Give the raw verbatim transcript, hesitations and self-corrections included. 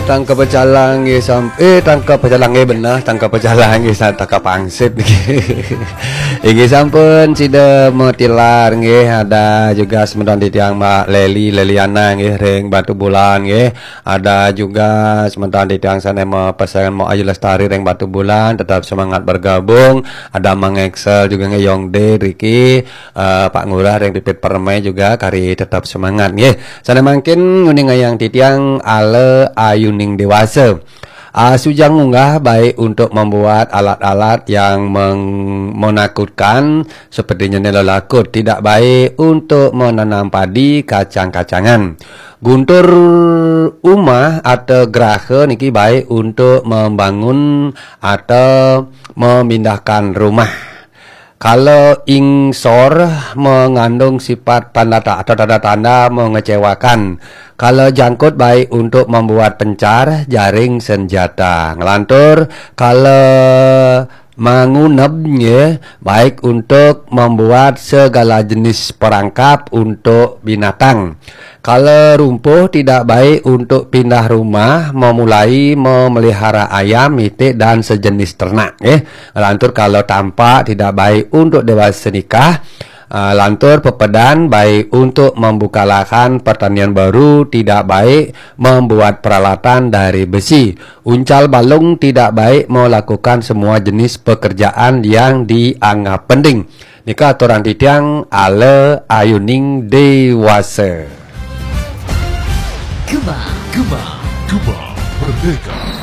Tangkap pecalang nggih sam eh tangkap pecalang nggih bener tangkap pecalang nggih tangkap pangsit nggih. Inggih sampun sida metilar nggih ada juga sementon titiang Mbak Leli Leliana nggih ring Batu Bulan nggih. Ada juga sementon titiang sana mau pasangan mau Ayu Lestari ring Batu Bulan tetap semangat bergabung. Ada Mang Excel juga nggih Yongde Riki uh, Pak Ngurah ring Pipit Permai juga kari tetap semangat nggih. Sana makin nguning yang titiang ale Ayu ning dewasa. Uh, Sujang unggah baik untuk membuat alat-alat yang meng- menakutkan seperti nyendela lakut, tidak baik untuk menanam padi kacang-kacangan. Guntur umah atau geraha niki baik untuk membangun atau memindahkan rumah. Kalau ingsor mengandung sifat tanda atau tanda-tanda mengecewakan. Kalau jangkut baik untuk membuat pencar jaring senjata. Ngelantur kalau mengunebnya baik untuk membuat segala jenis perangkap untuk binatang. Kalau rumpuh tidak baik untuk pindah rumah, memulai memelihara ayam, itik dan sejenis ternak. Eh, lantur kalau tampak tidak baik untuk dewasa nikah. Uh, lantur pepedan baik untuk membuka lahan pertanian baru, tidak baik membuat peralatan dari besi. Uncal balung tidak baik melakukan semua jenis pekerjaan yang dianggap penting. Nika aturan titiang ale ayuning dewasa. Gema, Gema, Gema Merdeka.